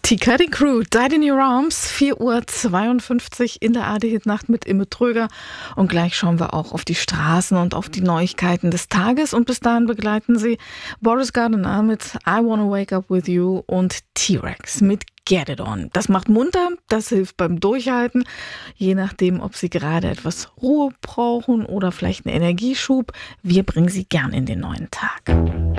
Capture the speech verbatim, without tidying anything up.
Die Cutting Crew, Died in Your Arms, vier Uhr zweiundfünfzig in der A R D-Hit-Nacht mit Imme Tröger. Und gleich schauen wir auch auf die Straßen und auf die Neuigkeiten des Tages. Und bis dahin begleiten Sie Boris Gardiner mit I Wanna Wake Up With You und T-Rex mit Get It On. Das macht munter, das hilft beim Durchhalten, je nachdem, ob Sie gerade etwas Ruhe brauchen oder vielleicht einen Energieschub. Wir bringen Sie gern in den neuen Tag.